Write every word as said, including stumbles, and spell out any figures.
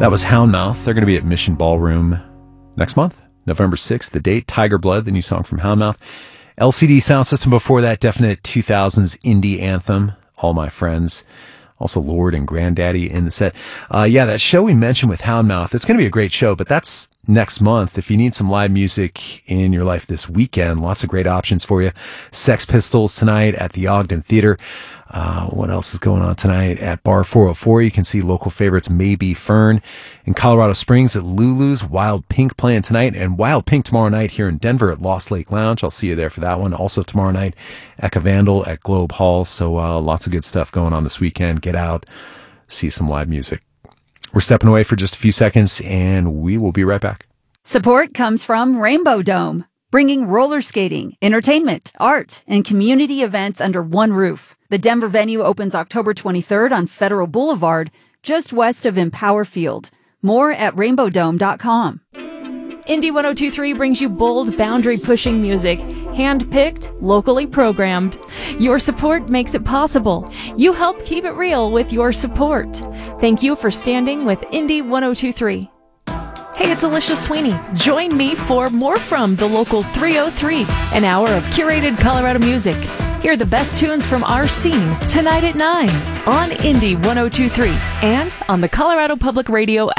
That was Houndmouth. They're going to be at Mission Ballroom next month, November sixth. The date, Tiger Blood, the new song from Houndmouth. L C D Sound System before that, definite two thousands indie anthem, All My Friends. Also Lord and Granddaddy in the set. Uh, yeah, that show we mentioned with Houndmouth, it's going to be a great show, but that's next month. If you need some live music in your life this weekend, lots of great options for you. Sex Pistols tonight at the Ogden Theater. Uh, what else is going on tonight? At Bar four oh four, you can see local favorites Maybe Fern. In Colorado Springs at Lulu's, Wild Pink playing tonight, and Wild Pink tomorrow night here in Denver at Lost Lake Lounge. I'll see you there for that one. Also tomorrow night, Eka Vandal at Globe Hall. So uh, lots of good stuff going on this weekend. Get out, see some live music. We're stepping away for just a few seconds, and we will be right back. Support comes from Rainbow Dome, bringing roller skating, entertainment, art, and community events under one roof. The Denver venue opens October twenty-third on Federal Boulevard, just west of Empower Field. More at rainbow dome dot com. Indie one oh two point three brings you bold, boundary-pushing music, hand-picked, locally programmed. Your support makes it possible. You help keep it real with your support. Thank you for standing with Indie one oh two point three. Hey, it's Alicia Sweeney. Join me for More From the Local three oh three, an hour of curated Colorado music. Hear the best tunes from our scene tonight at nine on Indie one oh two point three and on the Colorado Public Radio app.